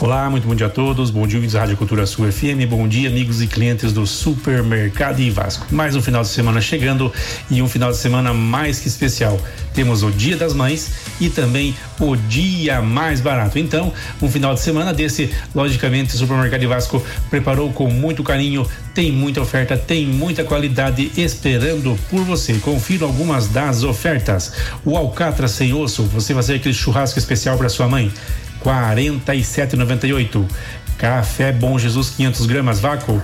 Olá, muito bom dia a todos, bom dia ouvintes da Rádio Cultura Sul FM, bom dia amigos e clientes do Supermercado e Vasco. Mais um final de semana chegando e um final de semana mais que especial. Temos o Dia das Mães e também o Dia Mais Barato. Então, um final de semana desse, logicamente, o Supermercado e Vasco preparou com muito carinho, tem muita oferta, tem muita qualidade esperando por você. Confira algumas das ofertas. O alcatra sem osso, você vai fazer aquele churrasco especial para sua mãe, R$47,98. Café Bom Jesus 500 gramas vácuo,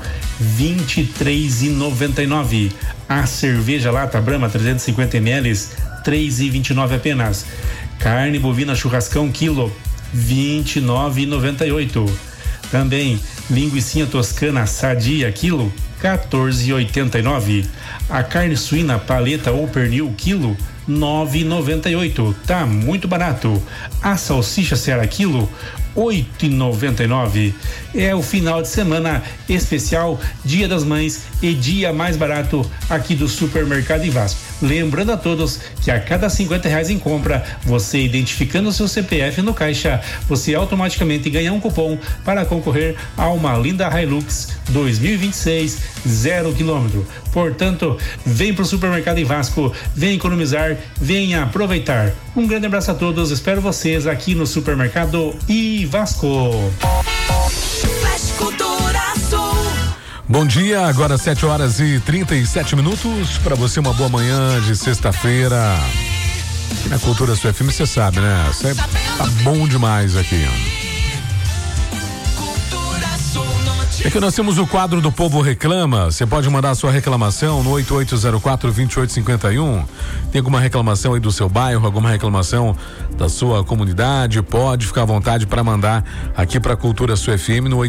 R$23,99. A cerveja lata Brahma 350 ml, R$3,29 apenas. Carne bovina churrascão quilo, R$29,98. Também linguicinha toscana sadia quilo, R$14,89. A carne suína paleta ou pernil quilo, R$9,98. Tá muito barato. A salsicha Seara quilo, R$8,99. É o final de semana especial Dia das Mães e Dia Mais Barato aqui do Supermercado e Vasco. Lembrando a todos que a cada R$50 em compra, você identificando o seu CPF no caixa, você automaticamente ganha um cupom para concorrer a uma linda Hilux 2026 0 km. Portanto, vem pro Supermercado e Vasco, vem economizar, venha aproveitar. Um grande abraço a todos, espero vocês aqui no Supermercado e Vasco. Bom dia, agora 7h37. Para você uma boa manhã de sexta-feira. Aqui na Cultura Sul FM, você sabe, né? Tá bom demais aqui. É que nós temos o quadro do Povo Reclama. Você pode mandar a sua reclamação no 8804-2851. Tem alguma reclamação aí do seu bairro, alguma reclamação da sua comunidade? Pode ficar à vontade para mandar aqui para Cultura Sul FM no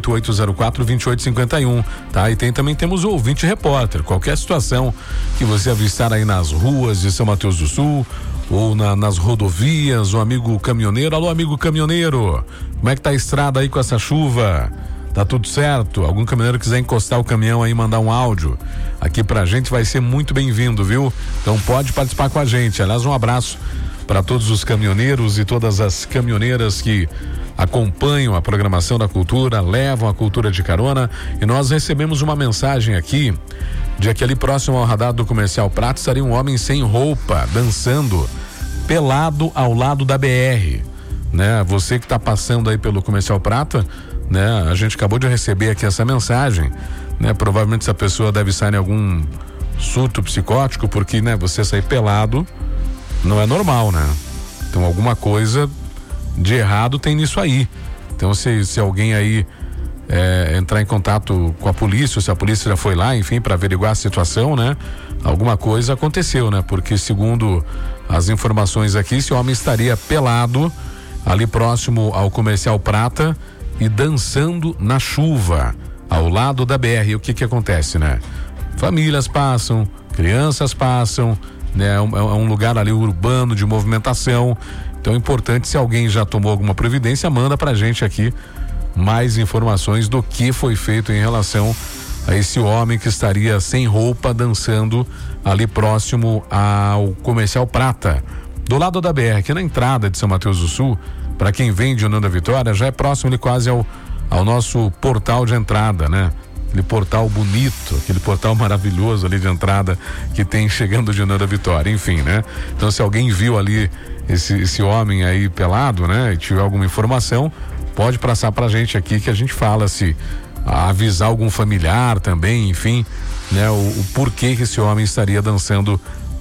8804-2851, tá? E também temos o ouvinte repórter. Qualquer situação que você avistar aí nas ruas de São Mateus do Sul ou nas rodovias, o amigo caminhoneiro. Alô, amigo caminhoneiro, como é que tá a estrada aí com essa chuva? Tá tudo certo? Algum caminhoneiro quiser encostar o caminhão aí, mandar um áudio aqui pra gente, vai ser muito bem-vindo, viu? Então pode participar com a gente. Aliás, um abraço para todos os caminhoneiros e todas as caminhoneiras que acompanham a programação da cultura, levam a cultura de carona. E nós recebemos uma mensagem aqui de que ali próximo ao radar do Comercial Prata estaria um homem sem roupa, dançando pelado ao lado da BR, né? Você que tá passando aí pelo Comercial Prata, né? A gente acabou de receber aqui essa mensagem, né? Provavelmente essa pessoa deve estar em algum surto psicótico, porque, né? Você sair pelado não é normal, né? Então alguma coisa de errado tem nisso aí. Então se alguém aí entrar em contato com a polícia, ou se a polícia já foi lá, enfim, para averiguar a situação, né? Alguma coisa aconteceu, né? Porque segundo as informações aqui, esse homem estaria pelado ali próximo ao Comercial Prata e dançando na chuva, ao lado da BR. E o que acontece, né? Famílias passam, crianças passam, né? É um lugar ali urbano de movimentação. Então é importante, se alguém já tomou alguma providência, manda pra gente aqui mais informações do que foi feito em relação a esse homem que estaria sem roupa dançando ali próximo ao Comercial Prata, do lado da BR, aqui na entrada de São Mateus do Sul. Para quem vem de União da Vitória, já é próximo ali quase ao nosso portal de entrada, né? Aquele portal bonito, aquele portal maravilhoso ali de entrada que tem chegando de União da Vitória, enfim, né? Então, se alguém viu ali esse homem aí pelado, né? E tiver alguma informação, pode passar pra gente aqui que a gente fala, se avisar algum familiar também, enfim, né? O porquê que esse homem estaria dançando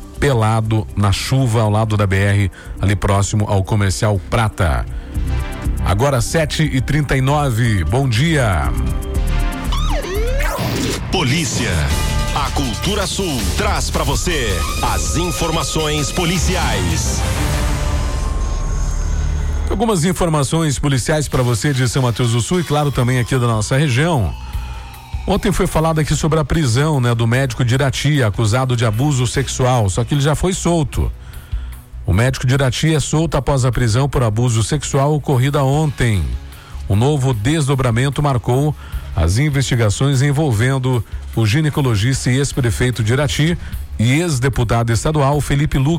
pelado na chuva ao lado da BR, ali próximo ao Comercial Prata. Agora 7h39, bom dia. Polícia. A Cultura Sul traz para você as informações policiais. Algumas informações policiais para você de São Mateus do Sul e claro também aqui da nossa região. Ontem foi falado aqui sobre a prisão, né, do médico de Irati, acusado de abuso sexual, só que ele já foi solto. O médico de Irati é solto após a prisão por abuso sexual ocorrida ontem. Um novo desdobramento marcou as investigações envolvendo o ginecologista e ex-prefeito de Irati e ex-deputado estadual Felipe Lucas.